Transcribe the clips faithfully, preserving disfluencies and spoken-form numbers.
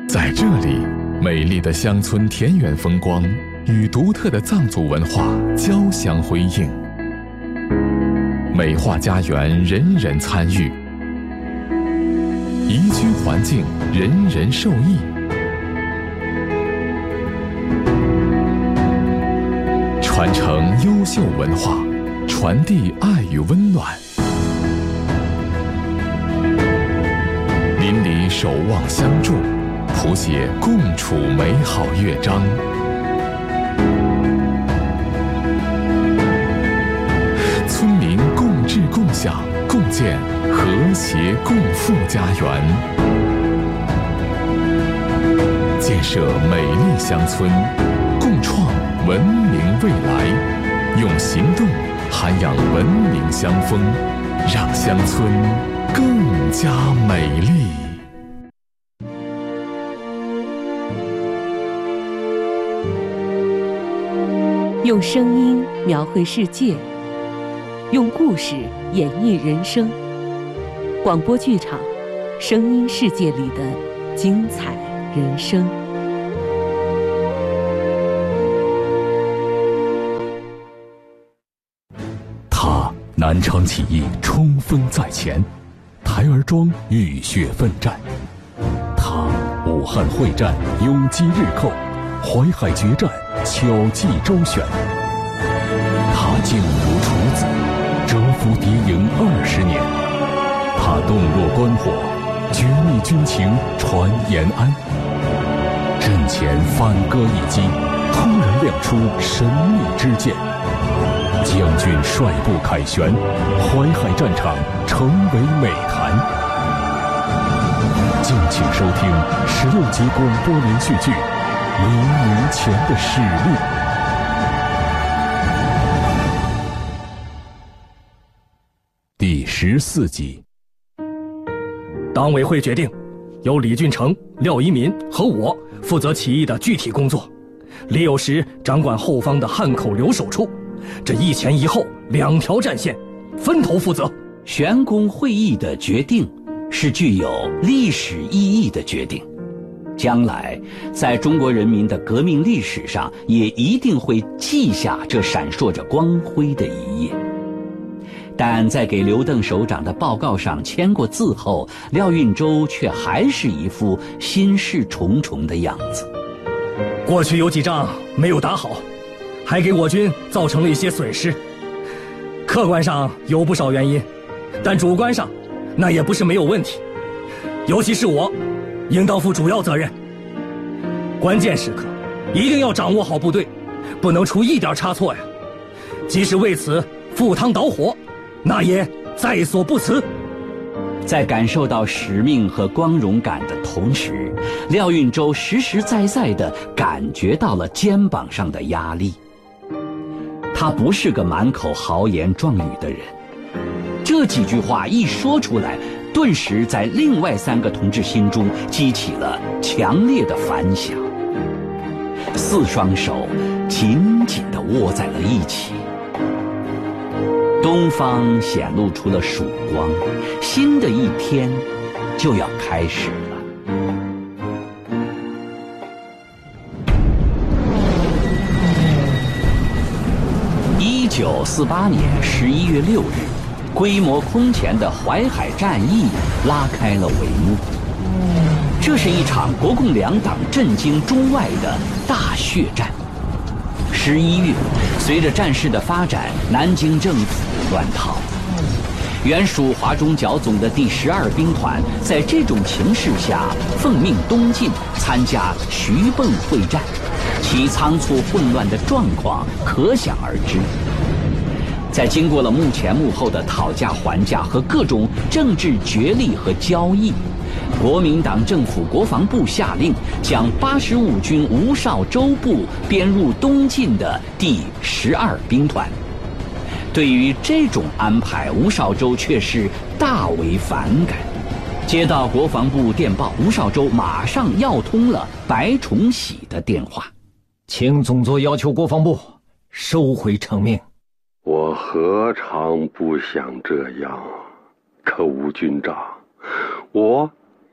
在这里，美丽的乡村田园风光与独特的藏族文化交相辉映，美化家园，人人参与，宜居环境，人人受益。传承优秀文化，传递爱与温暖。邻里守望相助，谱写共处美好乐章。村民共治共享，共建和谐共富家园，建设美丽乡村，共创文明未来，用行动涵养文明乡风，让乡村更加美丽。 用声音描绘世界，用故事演绎人生。广播剧场，声音世界里的精彩人生。 他南昌起义冲锋在前，台儿庄浴血奋战；他武汉会战永击日寇，淮海决战巧计周旋。他静如处子，蛰伏敌营二十年；他洞若观火，绝密军情传延安。阵前反戈一击，突然亮出神秘之剑，将军率部凯旋，淮海战场成为美谈。敬请收听十六集广播连续剧《黎明前的使命》第十四集。 党委会决定，由李俊成、廖一民和我负责起义的具体工作，李有时掌管后方的汉口留守处。这一前一后两条战线，分头负责。 全工会议的决定是具有历史意义的决定，将来在中国人民的革命历史上也一定会记下这闪烁着光辉的一页。但在给刘邓首长的报告上签过字后，廖运周却还是一副心事重重的样子。 过去有几仗没有打好，还给我军造成了一些损失，客观上有不少原因，但主观上那也不是没有问题。尤其是我应当负主要责任，关键时刻一定要掌握好部队，不能出一点差错呀。即使为此赴汤蹈火，那也在所不辞。 在感受到使命和光荣感的同时，廖运周实实在在地感觉到了肩膀上的压力。他不是个满口豪言壮语的人，这几句话一说出来，顿时在另外三个同志心中激起了强烈的反响。四双手紧紧地握在了一起。东方显露出了曙光，新的一天就要开始了。一九四八年十一月六日，规模空前的淮海战役拉开了帷幕。这是一场国共两党震惊中外的大血战。十一月，随着战事的发展，南京政府乱套。原属华中剿总的第十二兵团，在这种情势下奉命东进参加徐蚌会战，其仓促混乱的状况可想而知。在经过了幕前幕后的讨价还价和各种政治角力和交易，国民党政府国防部下令将八十五军吴绍周部编入东进的第十二兵团。对于这种安排，吴绍周却是大为反感。接到国防部电报，吴绍周马上要通了白崇禧的电话， 请总座要求国防部收回成命。 我何尝不想这样，可吴军长，我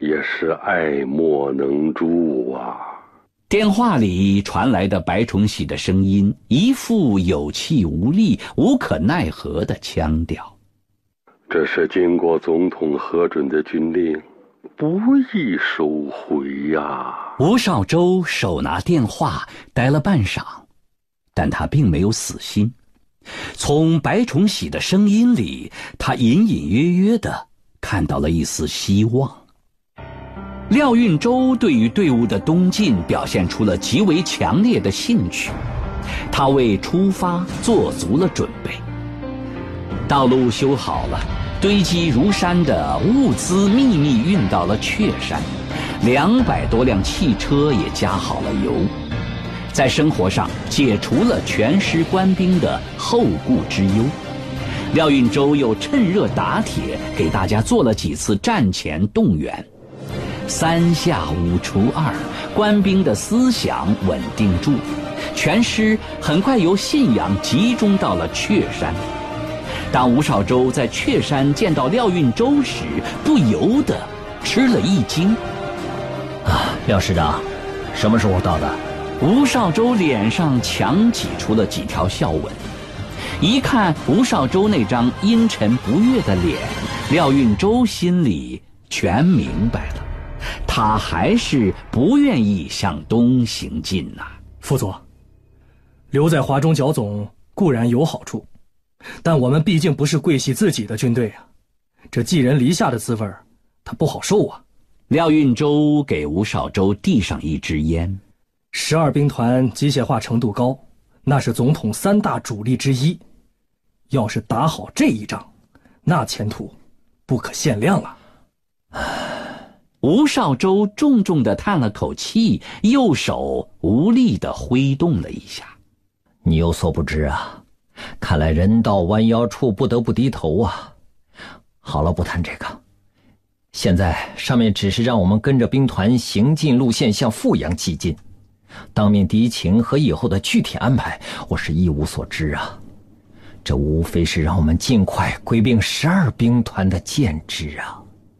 也是爱莫能助啊。 电话里传来的白崇禧的声音，一副有气无力、无可奈何的腔调。 这是经过总统核准的军令，不易收回呀、啊。 吴少洲手拿电话，呆了半晌，但他并没有死心。从白崇禧的声音里，他隐隐约约地看到了一丝希望。廖运周对于队伍的东进表现出了极为强烈的兴趣，他为出发做足了准备。道路修好了，堆积如山的物资秘密运到了确山，两百多辆汽车也加好了油，在生活上解除了全师官兵的后顾之忧。廖运周又趁热打铁，给大家做了几次战前动员。三下五除二，官兵的思想稳定住，全师很快由信阳集中到了确山。当吴少洲在确山见到廖运周时，不由得吃了一惊。 啊，廖师长，什么时候到的？ 吴少洲脸上强挤出了几条笑纹。一看吴少洲那张阴沉不悦的脸，廖运周心里全明白了，他还是不愿意向东行进呐、啊。 副座，留在华中剿总固然有好处，但我们毕竟不是桂系自己的军队啊，这寄人篱下的滋味他不好受啊。 廖运周给吴少洲递上一支烟。 十二兵团机械化程度高，那是总统三大主力之一，要是打好这一仗，那前途不可限量啊。 吴少洲重重地叹了口气，右手无力地挥动了一下。 你有所不知啊，看来人到弯腰处不得不低头啊。好了，不谈这个，现在上面只是让我们跟着兵团行进路线向阜阳急进，当面敌情和以后的具体安排，我是一无所知啊。这无非是让我们尽快归并十二兵团的建制啊。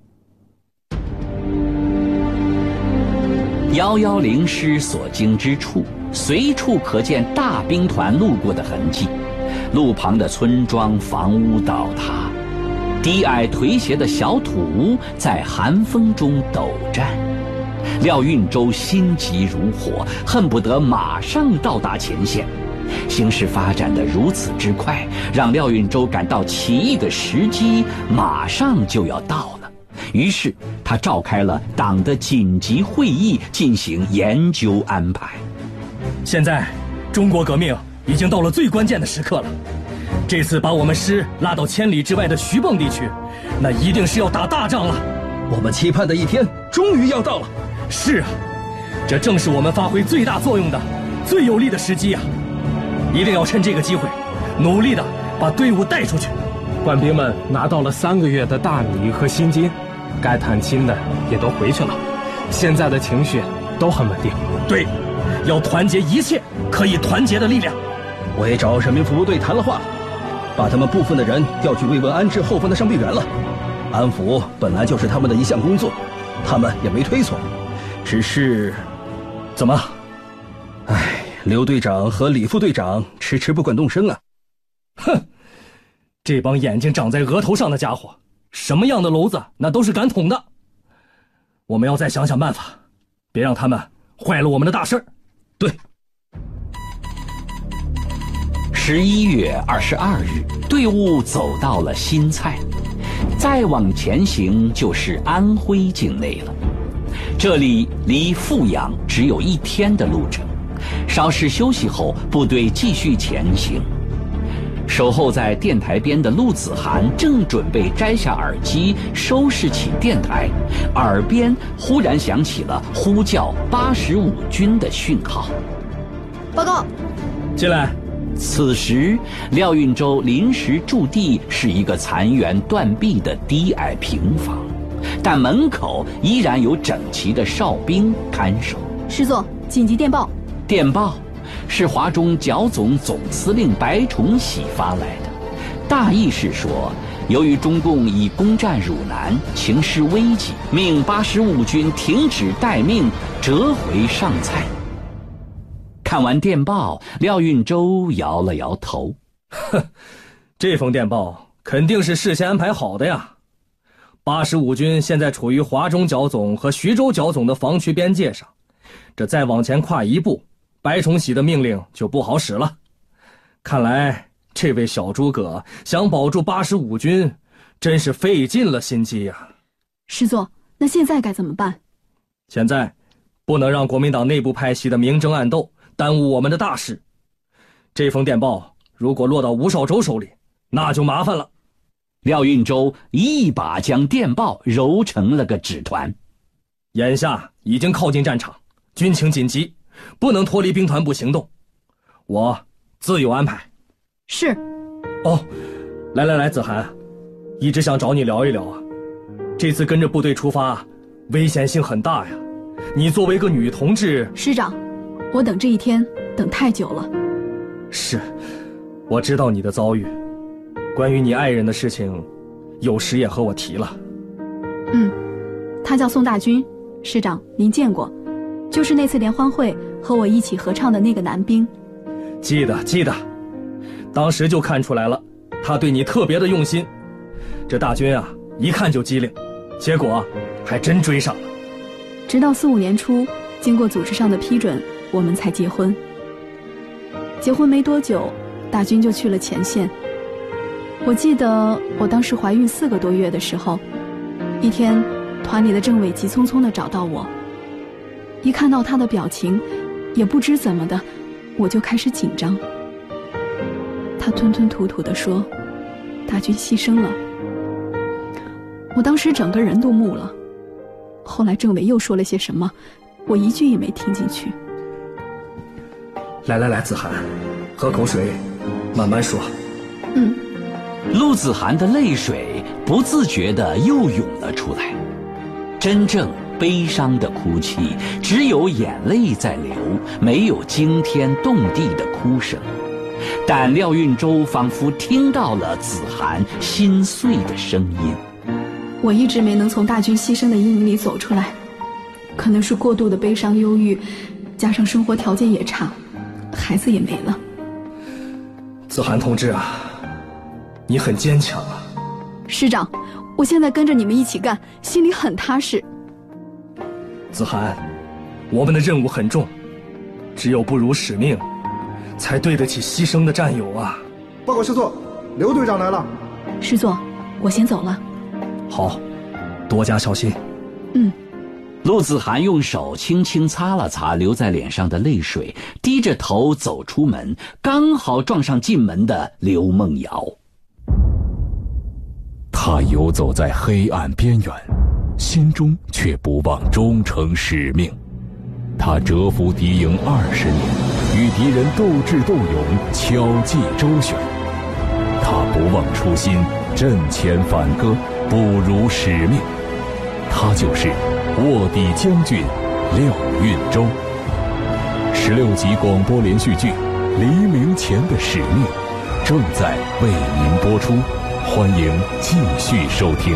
幺幺零师所经之处，随处可见大兵团路过的痕迹，路旁的村庄房屋倒塌，低矮颓斜的小土屋在寒风中陡战。廖运周心急如火，恨不得马上到达前线。形势发展得如此之快，让廖运周感到起义的时机马上就要到了。于是他召开了党的紧急会议，进行研究安排。 现在中国革命已经到了最关键的时刻了，这次把我们师拉到千里之外的徐蚌地区，那一定是要打大仗了。 我们期盼的一天终于要到了。 是啊，这正是我们发挥最大作用的最有利的时机啊！一定要趁这个机会，努力的把队伍带出去。 官兵们拿到了三个月的大米和薪金，该探亲的也都回去了，现在的情绪都很稳定。 对，要团结一切可以团结的力量。 我也找人民服务队谈了话，把他们部分的人调去慰问安置后方的伤病员了。安抚本来就是他们的一项工作，他们也没推错，只是…… 怎么？ 唉，刘队长和李副队长迟迟不肯动声啊！ 哼，这帮眼睛长在额头上的家伙，什么样的篓子那都是敢捅的。我们要再想想办法，别让他们坏了我们的大事儿。 对。 十一月二十二日，队伍走到了新蔡，再往前行就是安徽境内了。这里离阜阳只有一天的路程，稍事休息后，部队继续前行。守候在电台边的陆子涵正准备摘下耳机收拾起电台，耳边忽然响起了呼叫八十五军的讯号。 报告， 进来。 此时廖运周临时驻地是一个残垣断壁的低矮平房，但门口依然有整齐的哨兵看守。 师座，紧急电报。电报是华中剿总总司令白崇禧发来的， 大意是说，由于中共已攻占汝南，情势危急，命八十五军停止待命，折回上蔡。看完电报，廖运周摇了摇头：“ 哼，这封电报肯定是事先安排好的呀。八十五军现在处于华中剿总和徐州剿总的防区边界上，这再往前跨一步，白崇禧的命令就不好使了。看来这位小诸葛想保住八十五军，真是费尽了心机呀。” 师座，那现在该怎么办？ 现在不能让国民党内部派系的明争暗斗耽误我们的大事。这封电报如果落到吴少洲手里，那就麻烦了。 廖运周一把将电报揉成了个纸团。 眼下已经靠近战场，军情紧急，不能脱离兵团部行动，我自有安排。 是。 哦，来来来，子涵，一直想找你聊一聊啊。这次跟着部队出发，危险性很大呀。你作为一个女同志…… 师长，我等这一天等太久了。 是，我知道你的遭遇。关于你爱人的事情，有时也和我提了。 嗯，他叫宋大军，师长您见过，就是那次联欢会和我一起合唱的那个男兵。 记得记得，当时就看出来了，他对你特别的用心。这大军啊，一看就机灵，结果还真追上了。 直到四五年初，经过组织上的批准，我们才结婚。结婚没多久，大军就去了前线。我记得我当时怀孕四个多月的时候，一天团里的政委急匆匆地找到我，一看到他的表情，也不知怎么的，我就开始紧张。他吞吞吐吐地说，大军牺牲了。我当时整个人都木了，后来政委又说了些什么，我一句也没听进去。 来来来，子涵，喝口水，慢慢说。 嗯。 陆子涵的泪水不自觉地又涌了出来。真正悲伤的哭泣，只有眼泪在流，没有惊天动地的哭声。但廖运周仿佛听到了子涵心碎的声音。 我一直没能从大军牺牲的阴影里走出来，可能是过度的悲伤忧郁，加上生活条件也差，孩子也没了。 子涵同志啊，你很坚强啊。 师长，我现在跟着你们一起干，心里很踏实。 子涵，我们的任务很重，只有不辱使命，才对得起牺牲的战友啊。 报告师座，刘队长来了。 师座，我先走了。 好，多加小心。 嗯。 陆子涵用手轻轻擦了擦流在脸上的泪水，低着头走出门，刚好撞上进门的刘梦瑶。 他游走在黑暗边缘，心中却不忘忠诚使命。他蛰伏敌营二十年，与敌人斗智斗勇，巧计周旋。他不忘初心，阵前反戈，不辱使命。他就是卧底将军廖运周。十六集广播连续剧《黎明前的使命》正在为您播出，欢迎继续收听。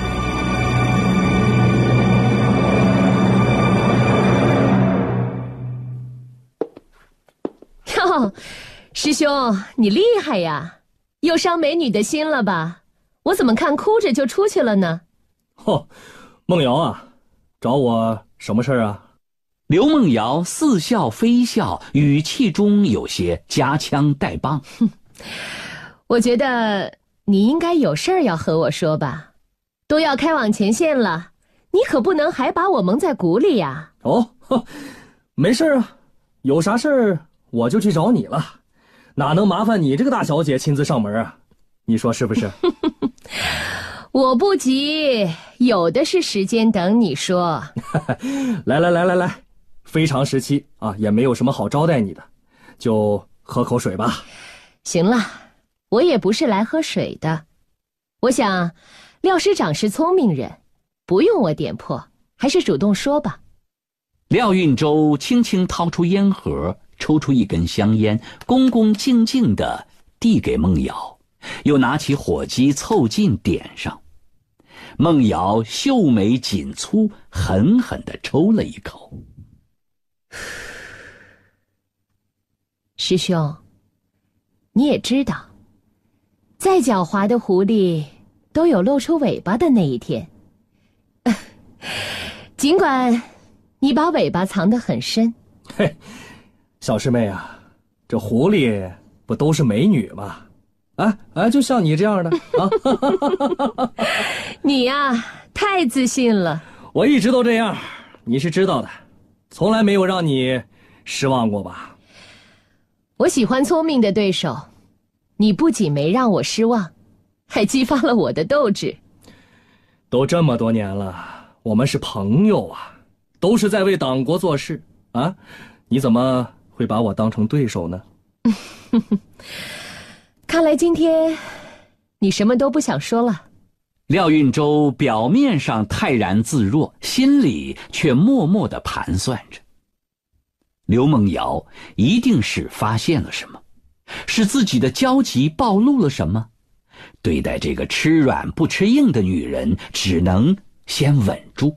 哟，师兄，你厉害呀，又伤美女的心了吧？我怎么看哭着就出去了呢？ 哦，梦瑶啊，找我什么事儿啊？ 刘梦瑶似笑非笑，语气中有些夹枪带棒。 我觉得你应该有事儿要和我说吧，都要开往前线了，你可不能还把我蒙在鼓里呀。 哦，没事啊，有啥事儿我就去找你了，哪能麻烦你这个大小姐亲自上门啊？你说是不是？ 我不急，有的是时间等你说。 来来来来来，非常时期啊，也没有什么好招待你的，就喝口水吧。 行了，我也不是来喝水的。我想廖师长是聪明人，不用我点破，还是主动说吧。 廖运周轻轻掏出烟盒，抽出一根香烟，恭恭敬敬地递给梦瑶。 又拿起火机凑近点上。孟瑶秀眉紧蹙，狠狠地抽了一口。 师兄，你也知道，再狡猾的狐狸都有露出尾巴的那一天。尽管你把尾巴藏得很深。 嘿，小师妹啊，这狐狸不都是美女吗？啊啊，就像你这样的啊！ 你呀、啊，太自信了。 我一直都这样，你是知道的，从来没有让你失望过吧？ 我喜欢聪明的对手，你不仅没让我失望，还激发了我的斗志。 都这么多年了，我们是朋友啊，都是在为党国做事啊，你怎么会把我当成对手呢？ 看来今天你什么都不想说了。 廖运周表面上泰然自若，心里却默默地盘算着。刘梦瑶一定是发现了什么，是自己的焦急暴露了什么。对待这个吃软不吃硬的女人，只能先稳住。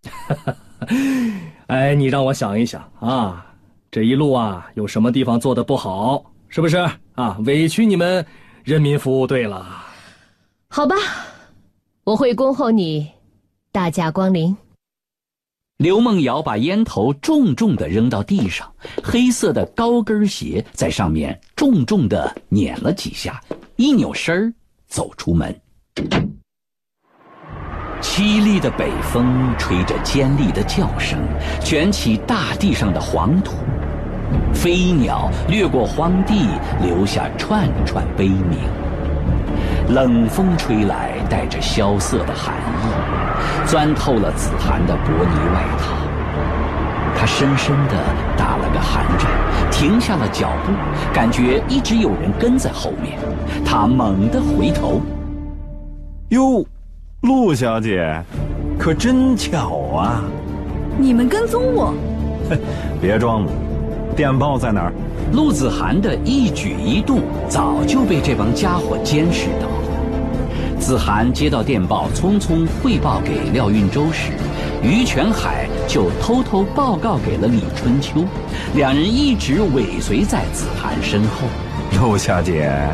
哎，你让我想一想啊，这一路啊，有什么地方做得不好？是不是啊？委屈你们人民服务队了。 好吧，我会恭候你大驾光临。 刘梦瑶把烟头重重地扔到地上，黑色的高跟鞋在上面重重地碾了几下，一扭身儿走出门。凄厉的北风吹着尖利的叫声，卷起大地上的黄土。飞鸟掠过荒地，留下串串悲鸣。冷风吹来，带着萧瑟的寒意，钻透了子涵的薄呢外套。他深深地打了个寒战，停下了脚步，感觉一直有人跟在后面。他猛地回头， 哟，陆小姐，可真巧啊！ 你们跟踪我？ 别装了。电报在哪儿？ 陆子涵的一举一动早就被这帮家伙监视到了。子涵接到电报，匆匆汇报给廖运周时，于全海就偷偷报告给了李春秋，两人一直尾随在子涵身后。 陆小姐，